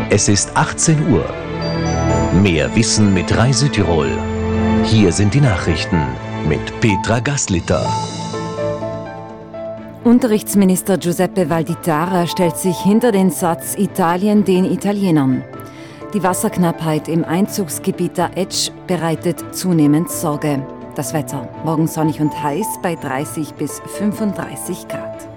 Es ist 18 Uhr. Mehr Wissen mit Reisetirol. Hier sind die Nachrichten mit Petra Gaslitter. Unterrichtsminister Giuseppe Valditara stellt sich hinter den Satz Italien den Italienern. Die Wasserknappheit im Einzugsgebiet der Etsch bereitet zunehmend Sorge. Das Wetter: morgen sonnig und heiß bei 30 bis 35 Grad.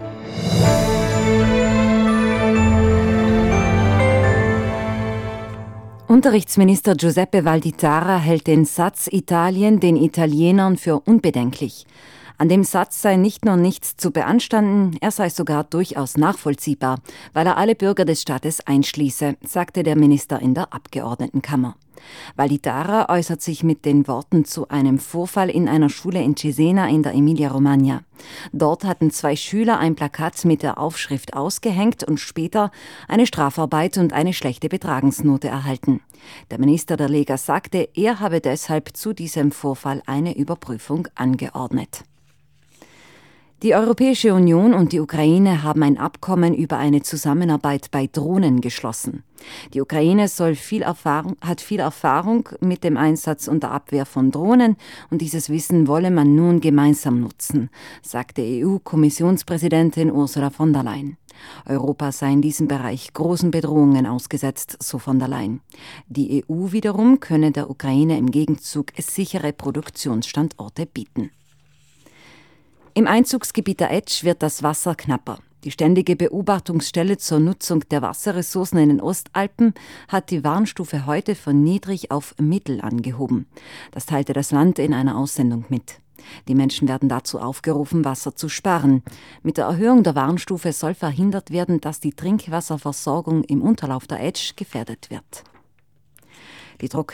Unterrichtsminister Giuseppe Valditara hält den Satz Italien den Italienern für unbedenklich. An dem Satz sei nicht nur nichts zu beanstanden, er sei sogar durchaus nachvollziehbar, weil er alle Bürger des Staates einschließe, sagte der Minister in der Abgeordnetenkammer. Valditara äußert sich mit den Worten zu einem Vorfall in einer Schule in Cesena in der Emilia-Romagna. Dort hatten 2 Schüler ein Plakat mit der Aufschrift ausgehängt und später eine Strafarbeit und eine schlechte Betragensnote erhalten. Der Minister der Lega sagte, er habe deshalb zu diesem Vorfall eine Überprüfung angeordnet. Die Europäische Union und die Ukraine haben ein Abkommen über eine Zusammenarbeit bei Drohnen geschlossen. Die Ukraine hat viel Erfahrung mit dem Einsatz und der Abwehr von Drohnen und dieses Wissen wolle man nun gemeinsam nutzen, sagte EU-Kommissionspräsidentin Ursula von der Leyen. Europa sei in diesem Bereich großen Bedrohungen ausgesetzt, so von der Leyen. Die EU wiederum könne der Ukraine im Gegenzug sichere Produktionsstandorte bieten. Im Einzugsgebiet der Etsch wird das Wasser knapper. Die ständige Beobachtungsstelle zur Nutzung der Wasserressourcen in den Ostalpen hat die Warnstufe heute von niedrig auf mittel angehoben. Das teilte das Land in einer Aussendung mit. Die Menschen werden dazu aufgerufen, Wasser zu sparen. Mit der Erhöhung der Warnstufe soll verhindert werden, dass die Trinkwasserversorgung im Unterlauf der Etsch gefährdet wird. Die